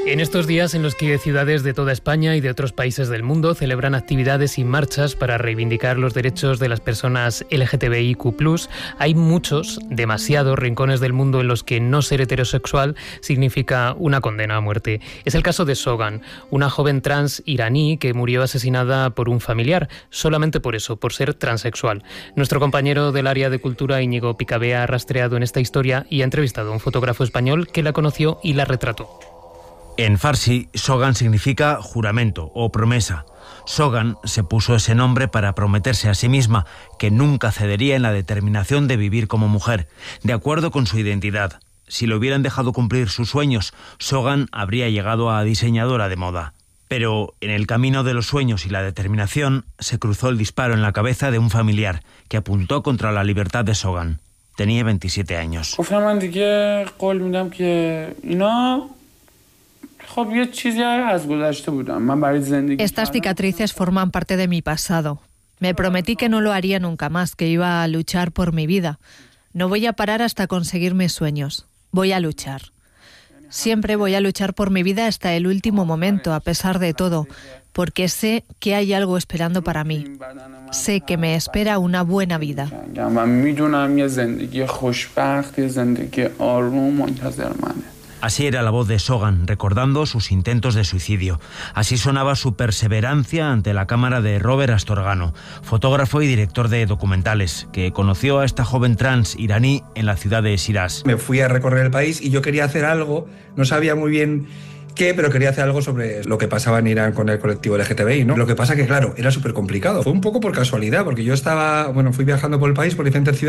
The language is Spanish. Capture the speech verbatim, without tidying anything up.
En estos días en los que ciudades de toda España y de otros países del mundo celebran actividades y marchas para reivindicar los derechos de las personas L G T B I Q plus, hay muchos, demasiados rincones del mundo en los que no ser heterosexual significa una condena a muerte. Es el caso de Sogan, una joven trans iraní que murió asesinada por un familiar, solamente por eso, por ser transexual. Nuestro compañero del área de cultura, Íñigo Picabea, ha rastreado en esta historia y ha entrevistado a un fotógrafo español que la conoció y la retrató. En farsi, Sogan significa juramento o promesa. Sogan se puso ese nombre para prometerse a sí misma que nunca cedería en la determinación de vivir como mujer, de acuerdo con su identidad. Si le hubieran dejado cumplir sus sueños, Sogan habría llegado a diseñadora de moda. Pero en el camino de los sueños y la determinación se cruzó el disparo en la cabeza de un familiar que apuntó contra la libertad de Sogan. Tenía veintisiete años. Estas cicatrices forman parte de mi pasado. Me prometí que no lo haría nunca más, que iba a luchar por mi vida. No voy a parar hasta conseguir mis sueños. Voy a luchar. Siempre voy a luchar por mi vida hasta el último momento, a pesar de todo, porque sé que hay algo esperando para mí. Sé que me espera una buena vida. Así era la voz de Sogan, recordando sus intentos de suicidio. Así sonaba su perseverancia ante la cámara de Robert Astorgano, fotógrafo y director de documentales, que conoció a esta joven trans iraní en la ciudad de Shiraz. Me fui a recorrer el país y yo quería hacer algo, no sabía muy bien qué, pero quería hacer algo sobre lo que pasaba en Irán con el colectivo L G T B I, ¿no? Lo que pasa que, claro, era súper complicado. Fue un poco por casualidad, porque yo estaba, bueno, fui viajando por el país, por diferentes ciudades,